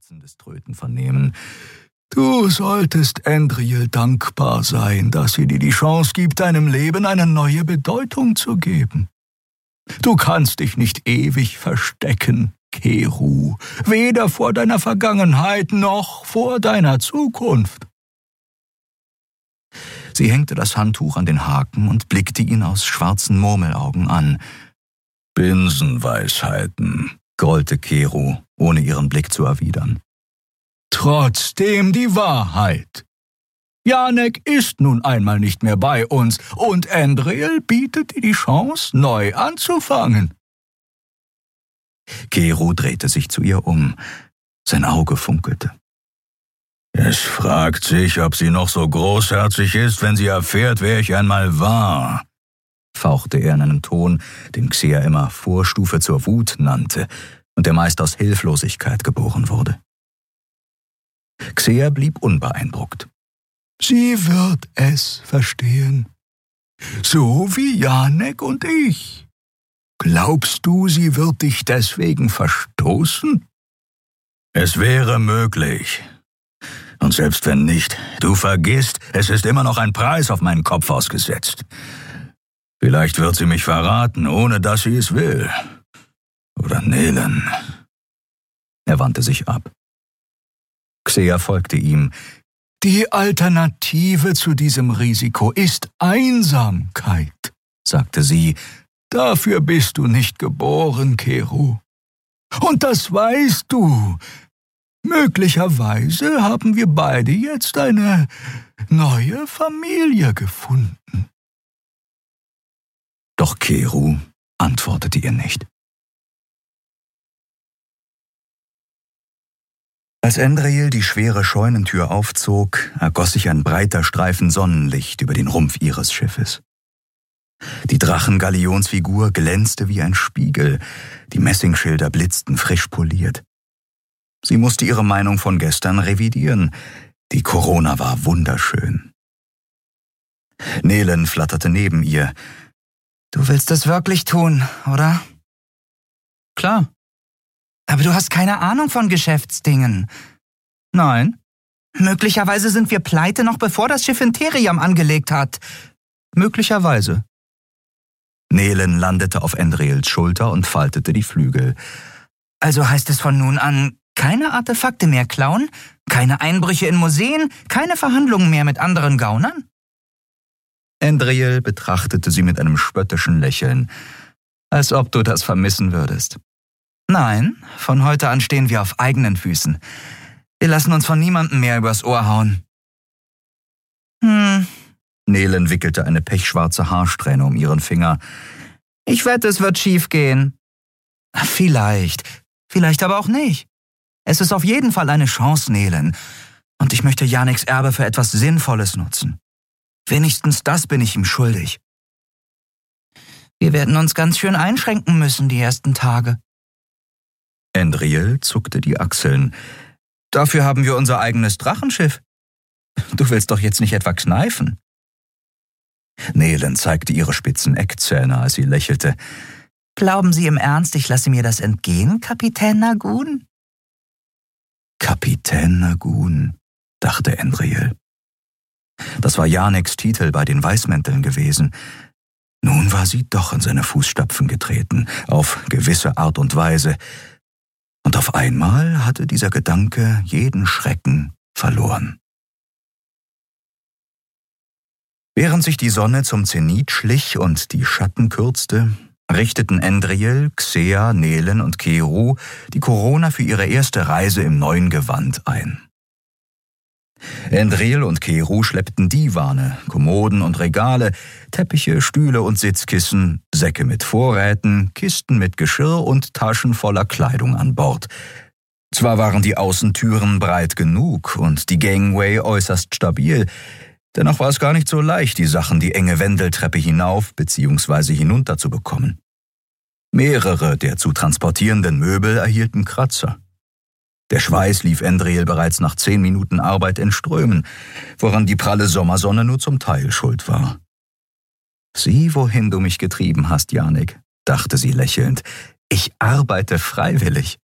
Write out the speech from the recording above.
schmerzendes Tröten vernehmen. »Du solltest Andriel dankbar sein, dass sie dir die Chance gibt, deinem Leben eine neue Bedeutung zu geben. Du kannst dich nicht ewig verstecken, Keru, weder vor deiner Vergangenheit noch vor deiner Zukunft.« Sie hängte das Handtuch an den Haken und blickte ihn aus schwarzen Murmelaugen an. »Binsenweisheiten«, grollte Keru, ohne ihren Blick zu erwidern. »Trotzdem die Wahrheit. Janek ist nun einmal nicht mehr bei uns und Andriel bietet dir die Chance, neu anzufangen.« Keru drehte sich zu ihr um. Sein Auge funkelte. »Es fragt sich, ob sie noch so großherzig ist, wenn sie erfährt, wer ich einmal war«, fauchte er in einem Ton, den Xea immer Vorstufe zur Wut nannte und der meist aus Hilflosigkeit geboren wurde. Xea blieb unbeeindruckt. »Sie wird es verstehen. So wie Janek und ich. Glaubst du, sie wird dich deswegen verstoßen?« »Es wäre möglich. Und selbst wenn nicht, du vergisst, es ist immer noch ein Preis auf meinen Kopf ausgesetzt. Vielleicht wird sie mich verraten, ohne dass sie es will. Oder Nelen.« Er wandte sich ab. Xea folgte ihm. »Die Alternative zu diesem Risiko ist Einsamkeit«, sagte sie. »Dafür bist du nicht geboren, Keru. Und das weißt du. Möglicherweise haben wir beide jetzt eine neue Familie gefunden.« Doch Keru antwortete ihr nicht. Als Andriel die schwere Scheunentür aufzog, ergoss sich ein breiter Streifen Sonnenlicht über den Rumpf ihres Schiffes. Die Drachengalionsfigur glänzte wie ein Spiegel, die Messingschilder blitzten frisch poliert. Sie musste ihre Meinung von gestern revidieren. Die Corona war wunderschön. Nelen flatterte neben ihr. »Du willst es wirklich tun, oder?« »Klar.« »Aber du hast keine Ahnung von Geschäftsdingen.« »Nein.« »Möglicherweise sind wir pleite, noch bevor das Schiff in Theriam angelegt hat.« »Möglicherweise.« Nelen landete auf Andriels Schulter und faltete die Flügel. »Also heißt es von nun an, keine Artefakte mehr klauen, keine Einbrüche in Museen, keine Verhandlungen mehr mit anderen Gaunern?« Andriel betrachtete sie mit einem spöttischen Lächeln. »Als ob du das vermissen würdest.« »Nein, von heute an stehen wir auf eigenen Füßen. Wir lassen uns von niemandem mehr übers Ohr hauen.« Nelen wickelte eine pechschwarze Haarsträhne um ihren Finger. »Ich wette, es wird schief gehen.« »Vielleicht, vielleicht aber auch nicht. Es ist auf jeden Fall eine Chance, Nelen. Und ich möchte Janeks Erbe für etwas Sinnvolles nutzen. Wenigstens das bin ich ihm schuldig. Wir werden uns ganz schön einschränken müssen die ersten Tage.« Andriel zuckte die Achseln. »Dafür haben wir unser eigenes Drachenschiff. Du willst doch jetzt nicht etwa kneifen?« Nelen zeigte ihre spitzen Eckzähne, als sie lächelte. »Glauben Sie im Ernst, ich lasse mir das entgehen, Kapitän Nagun?« »Kapitän Nagun«, dachte Andriel. Das war Janeks Titel bei den Weißmänteln gewesen. Nun war sie doch in seine Fußstapfen getreten, auf gewisse Art und Weise. Und auf einmal hatte dieser Gedanke jeden Schrecken verloren. Während sich die Sonne zum Zenit schlich und die Schatten kürzte, richteten Andriel, Xea, Nelen und Keru die Corona für ihre erste Reise im neuen Gewand ein. Andriel und Keru schleppten Divane, Kommoden und Regale, Teppiche, Stühle und Sitzkissen, Säcke mit Vorräten, Kisten mit Geschirr und Taschen voller Kleidung an Bord. Zwar waren die Außentüren breit genug und die Gangway äußerst stabil, dennoch war es gar nicht so leicht, die Sachen die enge Wendeltreppe hinauf bzw. hinunter zu bekommen. Mehrere der zu transportierenden Möbel erhielten Kratzer. Der Schweiß lief Andriel bereits nach 10 Minuten Arbeit in Strömen, woran die pralle Sommersonne nur zum Teil schuld war. »Sieh, wohin du mich getrieben hast, Janek«, dachte sie lächelnd. »Ich arbeite freiwillig.«